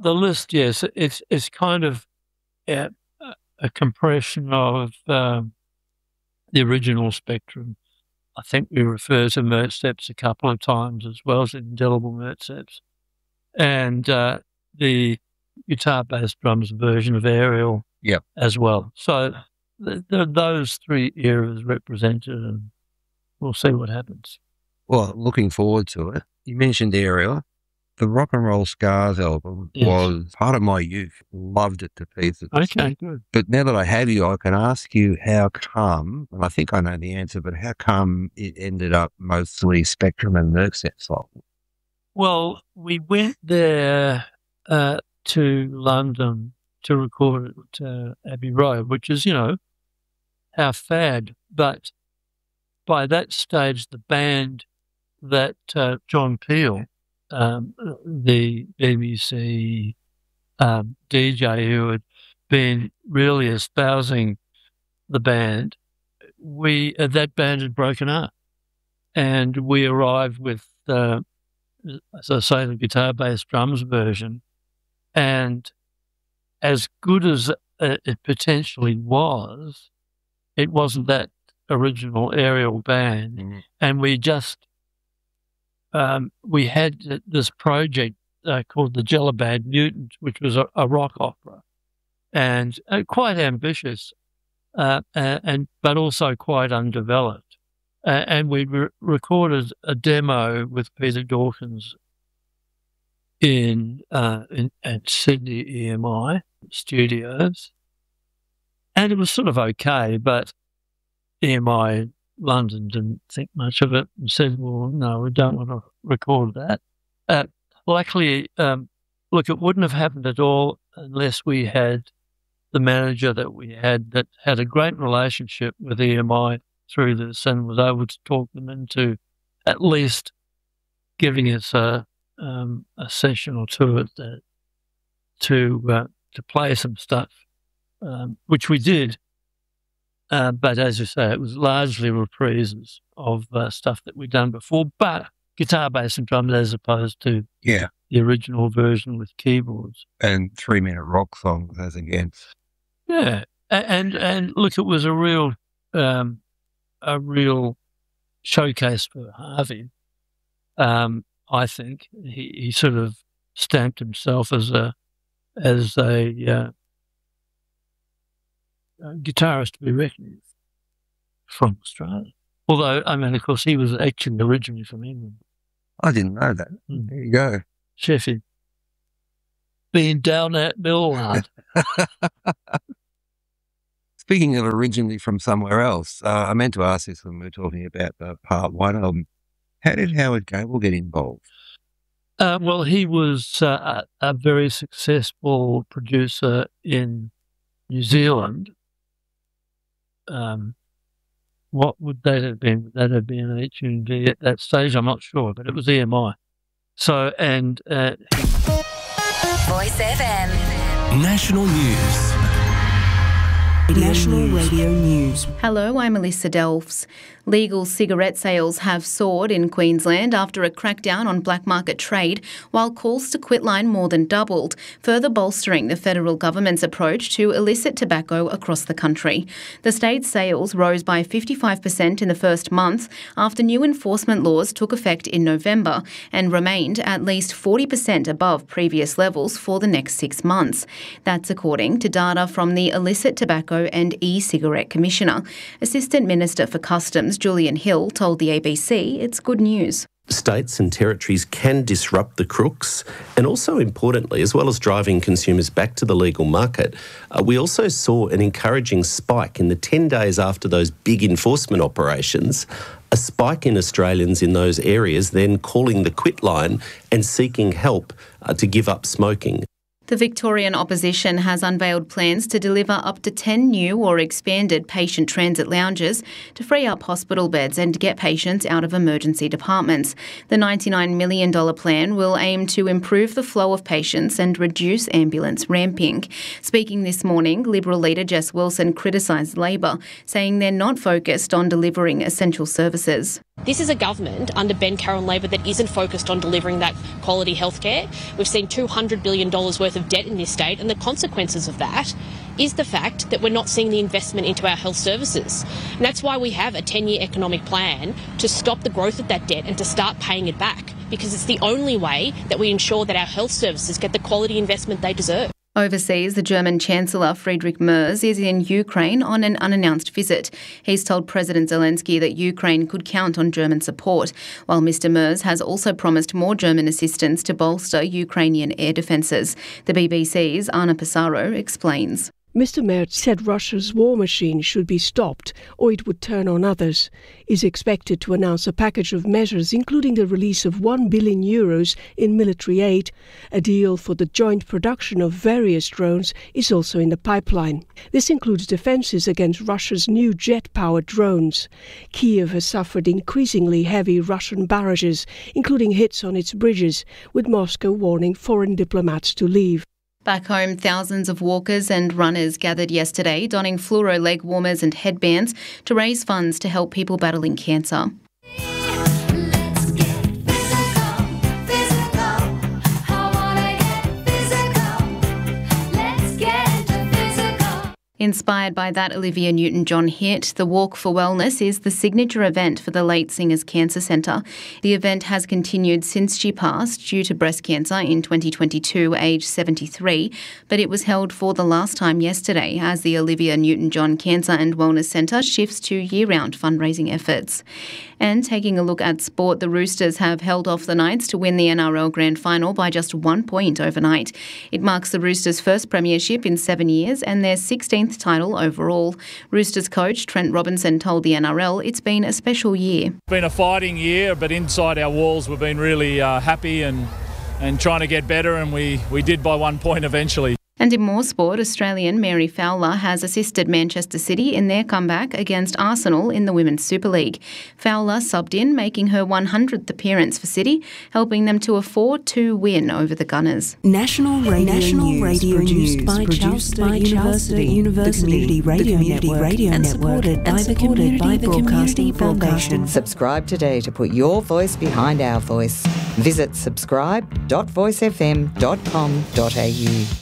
the list, yes, it's kind of a compression of the original spectrum. I think we refer to MERTSEPs a couple of times as well as indelible MERTSEPs. And the guitar-based drums version of Aerial as well. So those three eras represented, and we'll see what happens. Well, looking forward to it. You mentioned Aerial. The Rock and Roll Scars album was part of my youth. Loved it to pieces. Okay, good. But now that I have you, I can ask you how come, and I think I know the answer, but how come it ended up mostly Spectrum and MERTSEP songs? Well, we went there to London to record at Abbey Road, which is, our fad. But by that stage, the band that John Peel, the BBC DJ who had been really espousing the band, that band had broken up. And we arrived with, as I say, the guitar-based drums version. And as good as it potentially was, it wasn't that original Aerial band. Mm-hmm. And we just, we had this project called the Jellybean Mutants, which was a rock opera, and quite ambitious, but also quite undeveloped. And we recorded a demo with Peter Dawkins at Sydney EMI Studios, and it was sort of okay, but EMI London didn't think much of it and said, well, no, we don't want to record that. Luckily, look, it wouldn't have happened at all unless we had the manager that we had that had a great relationship with EMI through this and was able to talk them into at least giving us a session or two at that to play some stuff, which we did. But as you say, it was largely reprises of stuff that we'd done before, but guitar, bass and drums as opposed to the original version with keyboards. And 3-minute rock songs as against. Yeah. And look, it was a real showcase for Harvey. I think he sort of stamped himself as a guitarist to be reckoned with from Australia. Although, I mean, of course, he was actually originally from England. I didn't know that. There you go. Sheffield. Being down at Millward. Speaking of originally from somewhere else, I meant to ask this when we were talking about part one. How did Howard Gable get involved? Well, he was a very successful producer in New Zealand. What would that have been? Would that have been HMV at that stage? I'm not sure, but it was EMI. So, and Voice FM. National News. National Radio News. Hello, I'm Melissa Delfs. Legal cigarette sales have soared in Queensland after a crackdown on black market trade, while calls to quitline more than doubled, further bolstering the federal government's approach to illicit tobacco across the country. The state's sales rose by 55% in the first month after new enforcement laws took effect in November and remained at least 40% above previous levels for the next 6 months. That's according to data from the Illicit Tobacco and E-Cigarette Commissioner. Assistant Minister for Customs Julian Hill told the ABC it's good news. States and territories can disrupt the crooks, and also importantly, as well as driving consumers back to the legal market, we also saw an encouraging spike in the 10 days after those big enforcement operations, a spike in Australians in those areas then calling the quit line and seeking help to give up smoking. The Victorian opposition has unveiled plans to deliver up to 10 new or expanded patient transit lounges to free up hospital beds and get patients out of emergency departments. The $99 million plan will aim to improve the flow of patients and reduce ambulance ramping. Speaking this morning, Liberal leader Jess Wilson criticised Labor, saying they're not focused on delivering essential services. This is a government under Ben Carroll Labor that isn't focused on delivering that quality healthcare. We've seen $200 billion worth of debt in this state, and the consequences of that is the fact that we're not seeing the investment into our health services. And that's why we have a 10-year economic plan to stop the growth of that debt and to start paying it back, because it's the only way that we ensure that our health services get the quality investment they deserve. Overseas, the German Chancellor Friedrich Merz is in Ukraine on an unannounced visit. He's told President Zelensky that Ukraine could count on German support, while Mr Merz has also promised more German assistance to bolster Ukrainian air defences. The BBC's Anna Pissarro explains. Mr Merz said Russia's war machine should be stopped or it would turn on others. He's expected to announce a package of measures including the release of €1 billion in military aid. A deal for the joint production of various drones is also in the pipeline. This includes defences against Russia's new jet-powered drones. Kyiv has suffered increasingly heavy Russian barrages, including hits on its bridges, with Moscow warning foreign diplomats to leave. Back home, thousands of walkers and runners gathered yesterday, donning fluoro leg warmers and headbands to raise funds to help people battling cancer. Inspired by that Olivia Newton-John hit, the Walk for Wellness is the signature event for the Late Singers Cancer Centre. The event has continued since she passed due to breast cancer in 2022, aged 73, but it was held for the last time yesterday as the Olivia Newton-John Cancer and Wellness Centre shifts to year-round fundraising efforts. And taking a look at sport, the Roosters have held off the Knights to win the NRL Grand Final by just 1 point overnight. It marks the Roosters' first premiership in 7 years and their 16th title overall. Roosters coach Trent Robinson told the NRL it's been a special year. It's been a fighting year, but inside our walls we've been really happy and trying to get better, and we did by 1 point eventually. And in more sport, Australian Mary Fowler has assisted Manchester City in their comeback against Arsenal in the Women's Super League. Fowler subbed in, making her 100th appearance for City, helping them to a 4-2 win over the Gunners. National Radio News produced by Charles University, the Community Radio Network, and supported by the Broadcasting Foundation. Subscribe today to put your voice behind our voice. Visit subscribe.voicefm.com.au.